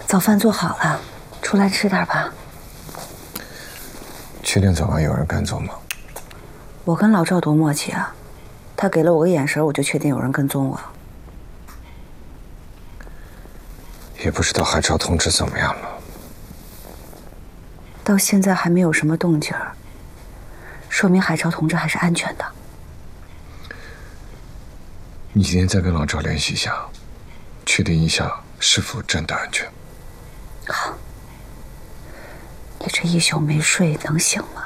早饭做好了，出来吃点吧。 确定早晚有人跟踪吗？ 我跟老赵多默契啊，他给了我个眼神，我就确定有人跟踪我。 也不知道海潮同志怎么样了。 到现在还没有什么动静儿，说明海潮同志还是安全的。 你今天再跟老赵联系一下，确定一下是否真的安全。 好，你这一宿没睡，能醒吗？